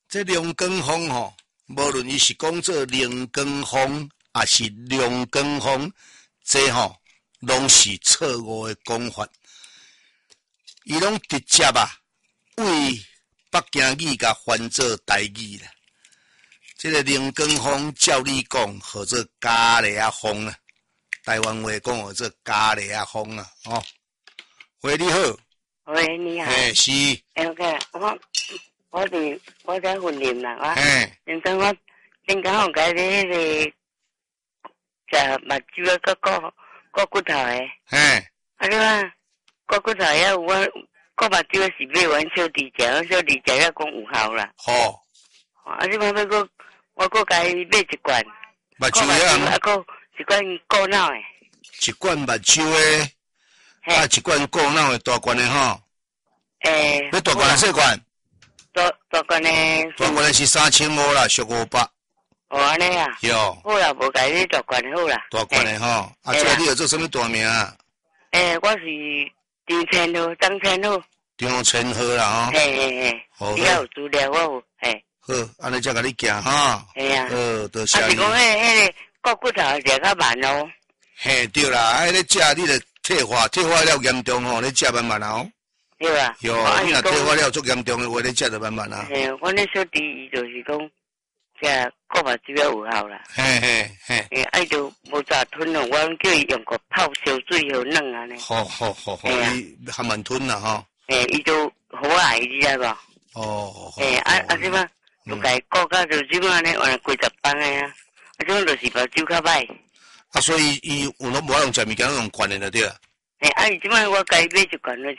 这龙卷风吼，无论伊是讲做龙卷风，还是龙卷风，这吼拢是错误的讲法。伊拢直接为北京语甲翻做台语啦。这个龙卷风照你讲，或做加雷啊风啊，台湾话讲或做加雷啊风啊，哦。喂，你好。 喂，你好。 是。 OK， 我在婚姻啦，现在我正刚好改迄个食目睭啊，个骨头诶。啊，你看个骨头也有我个目睭是买完小弟食，小弟食也讲有效啦。 好。 啊，你看要我改买一罐。 目睭啊， 啊，个一罐过脑诶。 一罐目睭诶。一罐过脑诶，大罐诶吼。要大罐还是小罐？ 大罐诶。 大罐诶是3500啦，俗500。 哦，安尼啊。 有。 好啦，无改你大罐好啦。 大罐诶吼，啊，这你要做什么大名啊？ 我是张千豪，张千豪。 张千豪啦吼。 好。你有资料我有好，安尼才甲你行哈。多谢你。 啊，是讲迄个骨头食较慢哦。 对啦，你食你着退化了严重吼，你食慢慢哦。 对啊。 有，你若退化了足严重的话，你食着慢慢啊。 我那小弟伊就是讲食骨目睭有效啦。啊，伊就无早吞咯，我叫伊用个泡烧水好软安尼。 好，你含慢吞啦吼。 伊就好爱，你知无？ 好。 即摆就甲伊顾甲就即摆安尼换几十磅诶啊，啊，种就是目睭较歹。 啊，所以伊有拢无用食物件，用罐的就对啦。 啊，伊即摆我甲伊买一罐